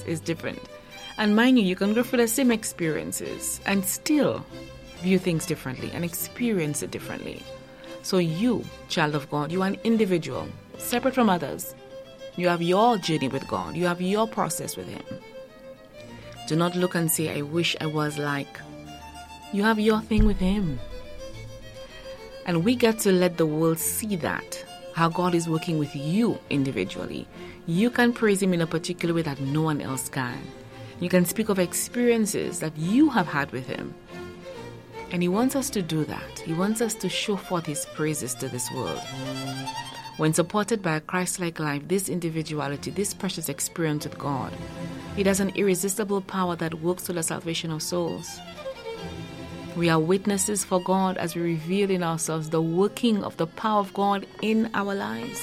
is different. And mind you, you can go through the same experiences and still view things differently and experience it differently. So you, child of God, you are an individual, separate from others. You have your journey with God. You have your process with Him. Do not look and say, I wish I was like. You have your thing with Him. And we get to let the world see that, how God is working with you individually. You can praise Him in a particular way that no one else can. You can speak of experiences that you have had with Him. And He wants us to do that. He wants us to show forth His praises to this world. When supported by a Christ-like life, this individuality, this precious experience with God, it has an irresistible power that works to the salvation of souls. We are witnesses for God as we reveal in ourselves the working of the power of God in our lives.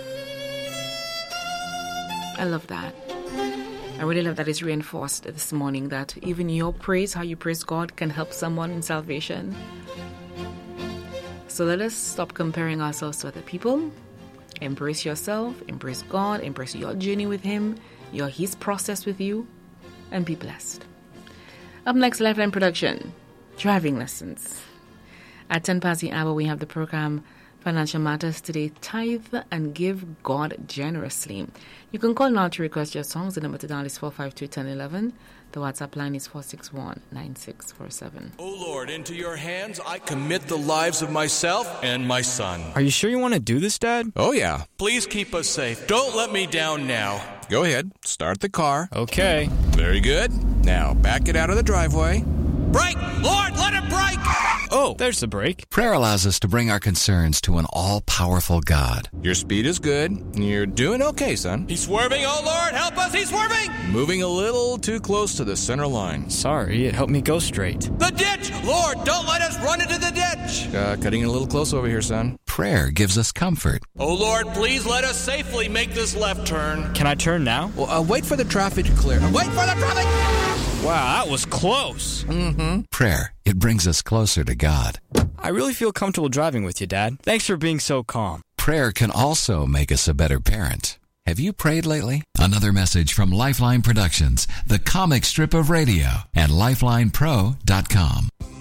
I love that. I really love that it's reinforced this morning that even your praise, how you praise God, can help someone in salvation. So let us stop comparing ourselves to other people. Embrace yourself, embrace God, embrace your journey with Him, His process with you, and be blessed. Up next, Lifeline Production, driving lessons. At 10 past the hour, we have the program Financial Matters Today, Tithe and Give God Generously. You can call now to request your songs. The number to dial is 452-1011. The WhatsApp line is 461-9647. Oh Lord, into your hands I commit the lives of myself and my son. Are you sure you want to do this, Dad? Oh yeah. Please keep us safe. Don't let me down now. Go ahead. Start the car. Okay. Very good. Now back it out of the driveway. Brake! Lord, let it brake! Oh, there's the brake. Prayer allows us to bring our concerns to an all-powerful God. Your speed is good. You're doing okay, son. He's swerving. Oh, Lord, help us. He's swerving. Moving a little too close to the center line. Sorry, it helped me go straight. The ditch! Lord, don't let us run into the ditch. Cutting it a little close over here, son. Prayer gives us comfort. Oh, Lord, please let us safely make this left turn. Can I turn now? Well, wait for the traffic to clear. Wait for the traffic! Wow, that was close. Prayer, it brings us closer to God. I really feel comfortable driving with you, Dad. Thanks for being so calm. Prayer can also make us a better parent. Have you prayed lately? Another message from Lifeline Productions, the comic strip of radio, at lifelinepro.com.